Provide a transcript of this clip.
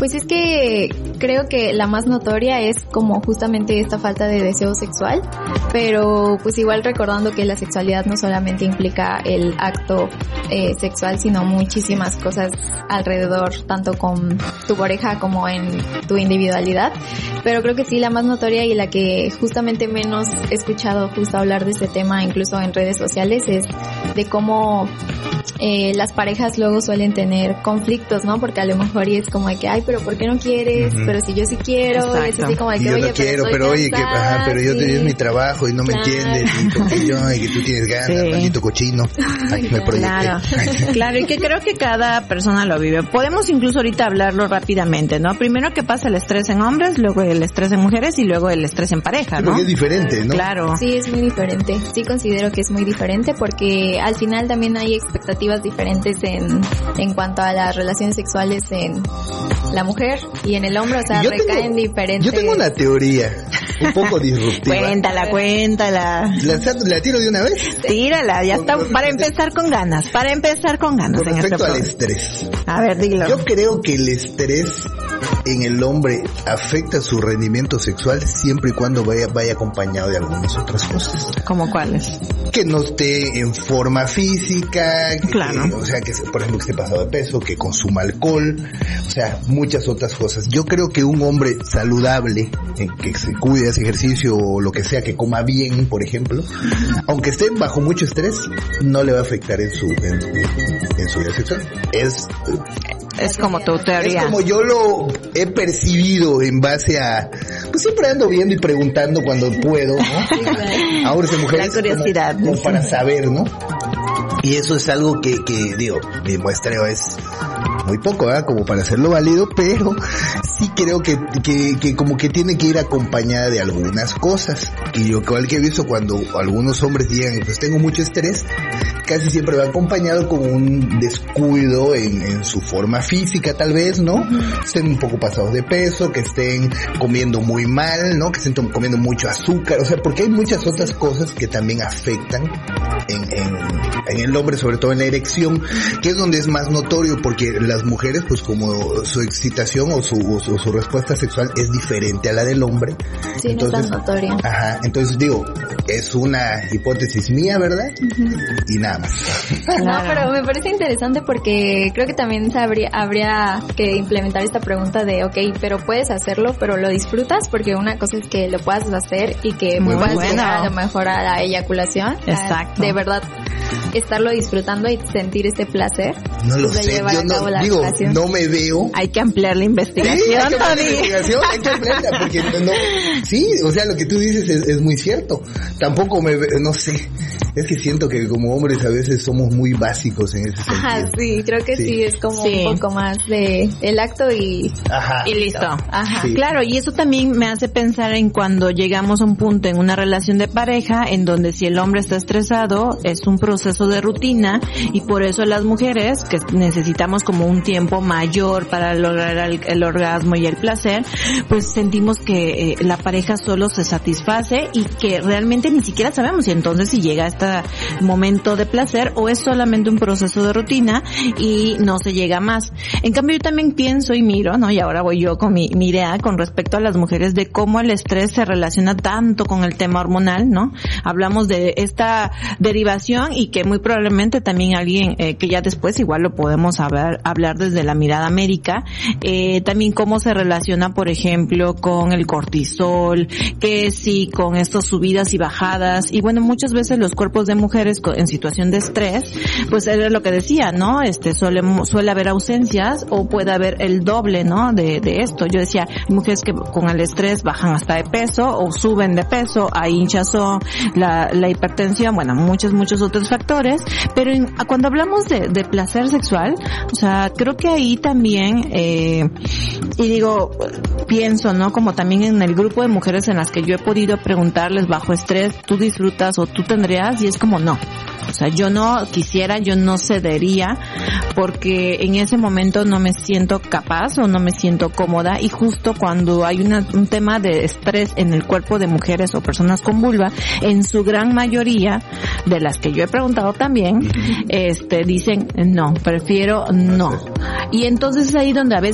Pues es que creo que la más notoria es como justamente esta falta de deseo sexual, pero pues igual recordando que la sexualidad no solamente implica el acto sexual, sino muchísimas cosas alrededor, tanto con tu pareja como en tu individualidad. Pero creo que sí, la más notoria y la que justamente menos he escuchado justo hablar de este tema, incluso en redes sociales, es de cómo las parejas luego suelen tener conflictos, ¿no? Porque a lo mejor y es como de que, ay, pero ¿por qué no quieres? Pero si yo sí quiero. Exacto. Y es así como de que, yo oye, no quiero, pero oye, que, pero yo te di mi trabajo y no me entiendes, y porque yo, y que tú tienes ganas, maldito cochino. Ay, me proyecté. Claro, y que creo que cada persona lo vive. Podemos incluso ahorita hablarlo rápidamente, ¿no? Primero que pasa el estrés en hombres, luego el estrés en mujeres y luego el estrés en pareja, ¿no? Porque es diferente, ¿no? Claro. Sí, es muy diferente. Sí considero que es muy diferente porque al final también hay expectativas diferentes en cuanto a las relaciones sexuales en la mujer y en el hombre, o sea, recaen diferentes. Yo tengo una teoría un poco disruptiva. Cuéntala. ¿La tiro de una vez? Tírala, ya está, para empezar con ganas. Con respecto al estrés. A ver, dilo. Yo creo que el estrés en el hombre afecta su rendimiento sexual siempre y cuando vaya acompañado de algunas otras cosas. ¿Cómo cuáles? Que no esté en forma física, claro. O sea, que por ejemplo que esté pasado de peso, que consuma alcohol, o sea, muchas otras cosas. Yo creo que un hombre saludable, que se cuide, hace ejercicio o lo que sea, que coma bien, por ejemplo, aunque esté bajo mucho estrés, no le va a afectar en su vida sexual. Es como tu teoría. Es como yo lo he percibido en base a, pues siempre ando viendo y preguntando cuando puedo, ¿no? Ahora esa mujer la curiosidad, como para saber, ¿no? Y eso es algo que digo, mi muestreo es muy poco, ¿verdad? Como para hacerlo válido, pero sí creo que como que tiene que ir acompañada de algunas cosas. Y yo igual que he visto cuando algunos hombres digan, pues tengo mucho estrés, casi siempre va acompañado con un descuido en su forma física, tal vez, ¿no? Estén un poco pasados de peso, que estén comiendo muy mal, ¿no? Que estén comiendo mucho azúcar, o sea, porque hay muchas otras cosas que también afectan en el hombre, sobre todo en la erección, que es donde es más notorio, porque las mujeres, pues como su excitación o su respuesta sexual es diferente a la del hombre. Sí, entonces, no es tan notorio. Ajá, entonces digo, es una hipótesis mía, ¿verdad? Y nada más. No, pero me parece interesante porque creo que también habría que implementar esta pregunta de, okay, pero puedes hacerlo, pero lo disfrutas, porque una cosa es que lo puedas hacer y que puedas llegar a lo mejor a la eyaculación. Exacto. De verdad, estarlo disfrutando y sentir este placer. No lo sé, yo no me veo. Hay que ampliar la investigación. Sí, hay que ampliarla porque sí, o sea, lo que tú dices es muy cierto. Tampoco no sé, es que siento que como hombres a veces somos muy básicos en ese sentido. Ajá, sí, creo que sí es como un poco más de el acto y listo. Ajá. Sí. Claro, y eso también me hace pensar en cuando llegamos a un punto en una relación de pareja en donde si el hombre está estresado es un proceso de rutina y por eso las mujeres que necesitamos como un tiempo mayor para lograr el orgasmo y el placer, pues sentimos que la pareja solo se satisface y que realmente ni siquiera sabemos entonces si llega a este momento de placer o es solamente un proceso de rutina y no se llega más. En cambio yo también pienso y miro, ¿no? Y ahora voy yo con mi idea con respecto a las mujeres de cómo el estrés se relaciona tanto con el tema hormonal, ¿no? Hablamos de esta derivación y que muy probablemente también alguien que ya después igual lo podemos hablar desde la mirada médica, también cómo se relaciona, por ejemplo, con el cortisol, que sí, con estas subidas y bajadas, y bueno, muchas veces los cuerpos de mujeres en situación de estrés, pues era lo que decía, ¿no? Suele haber ausencias o puede haber el doble, ¿no? De esto. Yo decía, hay mujeres que con el estrés bajan hasta de peso o suben de peso, hay hinchazón, la hipertensión, bueno, muchos otros factores, pero cuando hablamos de placer sexual, o sea, creo que ahí también, y digo, pienso, ¿no? Como también en el grupo de mujeres en las que yo he podido preguntarles bajo estrés, ¿tú disfrutas o tú tendrías? Y es como no. O sea, yo no quisiera, yo no cedería, porque en ese momento no me siento capaz o no me siento cómoda, y justo cuando hay un tema de estrés en el cuerpo de mujeres o personas con vulva, en su gran mayoría, de las que yo he preguntado también, dicen no, prefiero no. Y entonces es ahí donde a veces